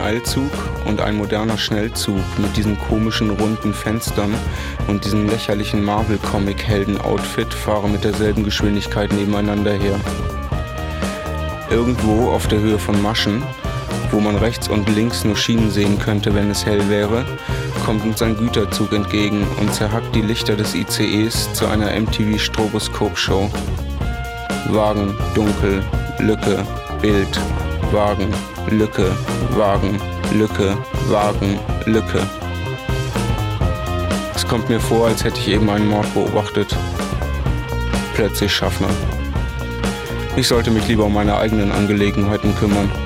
Eilzug und ein moderner Schnellzug mit diesen komischen runden Fenstern und diesem lächerlichen Marvel-Comic-Helden-Outfit fahren mit derselben Geschwindigkeit nebeneinander her. Irgendwo auf der Höhe von Maschen, wo man rechts und links nur Schienen sehen könnte, wenn es hell wäre, kommt uns ein Güterzug entgegen und zerhackt die Lichter des ICEs zu einer MTV-Stroboskop-Show. Wagen, dunkel, Lücke, Bild, Wagen, Lücke, Wagen, Lücke, Wagen, Lücke. Es kommt mir vor, als hätte ich eben einen Mord beobachtet. Plötzlich Schaffner. Ich sollte mich lieber um meine eigenen Angelegenheiten kümmern.